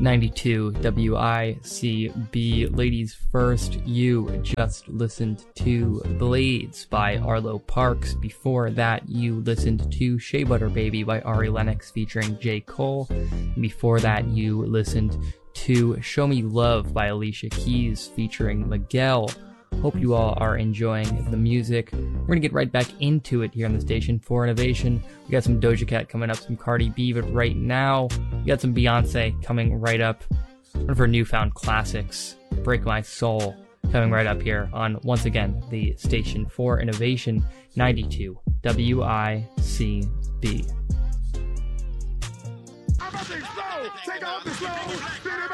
92 WICB. Ladies first, you just listened to Blades by Arlo Parks. Before that, you listened to Shea Butter Baby by Ari Lennox featuring J. Cole. Before that, you listened to Show Me Love by Alicia Keys featuring Miguel. Hope you all are enjoying the music. We're going to get right back into it here on the station for Innovation. We got some Doja Cat coming up, some Cardi B, but right now, we got some Beyonce coming right up. One of her newfound classics, Break My Soul, coming right up here on, once again, the station for Innovation, 92 WICB. I'm about to explode. Take off the slow.